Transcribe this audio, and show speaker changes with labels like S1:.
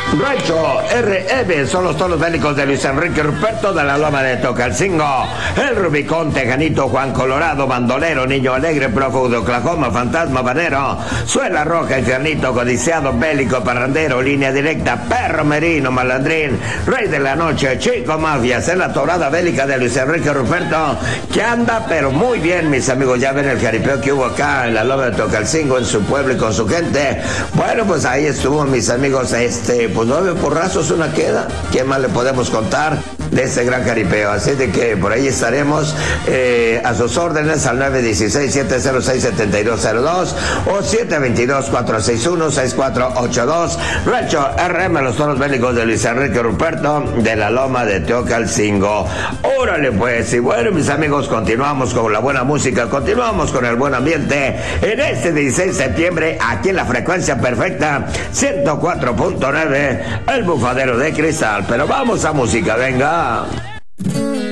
S1: Rancho RM son los tonos bélicos de Luis Enrique Ruperto de la Loma de Tocalcingo. El Rubicón, Tejanito, Juan Colorado, Bandolero, Niño Alegre, Prófugo de Oklahoma, Fantasma Banero, Suela Roja, Infiernito, Codiciado, Bélico, Parrandero, Línea Directa, Perro Merino, Malandrín, Rey de la Noche, Chico Mafias, es la torada bélica de Luis Enrique Ruperto, que anda pero muy bien, mis amigos. Ya ven el jaripeo que hubo acá en la Loma de Tocalcingo, en su pueblo y con su gente. Bueno, pues ahí estuvo, mis amigos, pues 9 porrazos, una queda. ¿Qué más le podemos contar de ese gran jaripeo? Así de que por ahí estaremos a sus órdenes al 916-706-7202 o 722-461-6482. Rancho RM, los toros bélicos de Luis Enrique Ruperto de la Loma de Teocalcingo. Órale pues, y bueno, mis amigos, continuamos con la buena música, continuamos con el buen ambiente en este 16 de septiembre aquí en la frecuencia perfecta 104.9, el bufadero de cristal. Pero vamos a música, venga.